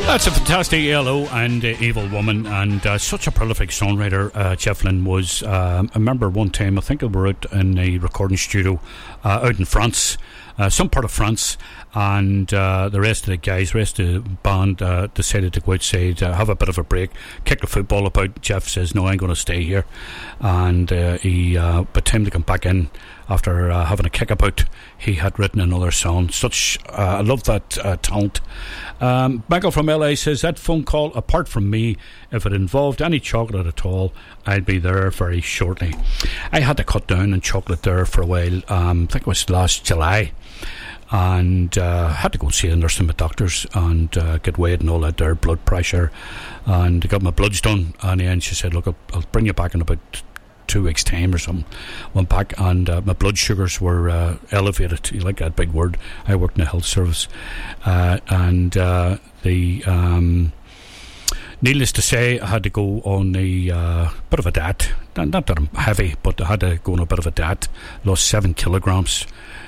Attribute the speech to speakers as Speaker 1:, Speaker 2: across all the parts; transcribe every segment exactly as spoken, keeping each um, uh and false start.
Speaker 1: That's a fantastic E L O and uh, Evil Woman, and uh, such a prolific songwriter. uh, Jeff Lynne was. um, I remember one time, I think we were out in a recording studio uh, out in France, uh, some part of France, and uh, the rest of the guys, the rest of the band uh, decided to go outside, uh, have a bit of a break, kick the football about. Jeff says, no, I'm going to stay here, and uh, he uh, by the time to come back in after uh, having a kick about, he had written another song. Such uh, I love that uh, talent. um, Michael from L A says, that phone call, apart from me, if it involved any chocolate at all, I'd be there very shortly. I had to cut down on chocolate there for a while. um, I think it was last July, and uh, had to go see a nurse and my doctors and uh, get weighed and all that there, blood pressure, and got my bloods done. And then she said, look, I'll, I'll bring you back in about two weeks time or something. Went back, and uh, my blood sugars were uh, elevated. You like that big word? I worked in the health service, uh, and uh, the um, needless to say, I had to go on a uh, bit of a diet. Not that I'm heavy, but I had to go on a bit of a diet. Lost seven kilograms.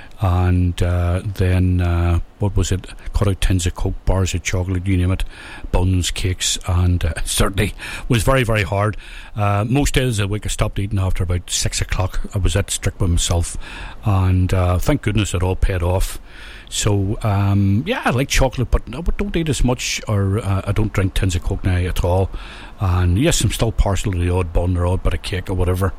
Speaker 1: And uh, then uh, what was it, cut out tins of Coke, bars of chocolate, you name it, buns, cakes, and uh, certainly was very very hard. Uh, most days a week I stopped eating after about six o'clock. I was that strict with myself, and uh, thank goodness it all paid off. So um, yeah, I like chocolate, but I don't eat as much, or uh, I don't drink tins of Coke now at all. And yes, I'm still partial to the odd bun or odd bit of cake or whatever.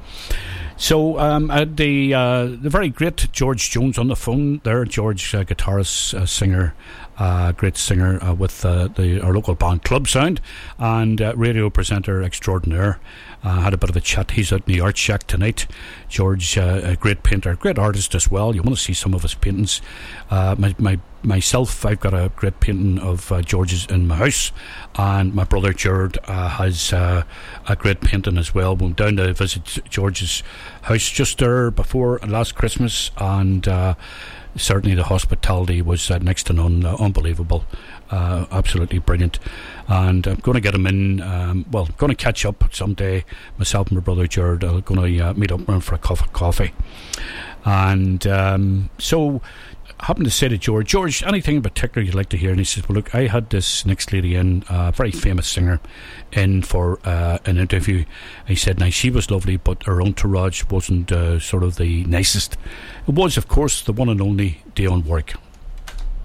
Speaker 1: So um, I had the uh, the very great George Jones on the phone there. George, uh, guitarist, uh, singer, uh, great singer uh, with uh, the our local band Club Sound, and uh, radio presenter extraordinaire. Uh, had a bit of a chat. He's out in the Art Shack tonight. George, uh, a great painter, great artist as well. You want to see some of his paintings. Uh, my, my myself, I've got a great painting of uh, George's in my house, and my brother Jared uh, has uh, a great painting as well. We went down to visit George's house just there before last Christmas, and uh, certainly the hospitality was uh, next to none. Uh, unbelievable. Uh, absolutely brilliant. And I'm going to get him in, um, well, I'm going to catch up someday. Myself and my brother Jared are going to uh, meet up around for a cup of coffee. And um, so I happened to say to George, George, anything in particular you'd like to hear? And he says, well, look, I had this next lady in, a uh, very famous singer, in for uh, an interview. He said, now, she was lovely, but her entourage wasn't uh, sort of the nicest. It was, of course, the one and only Dionne Warwick.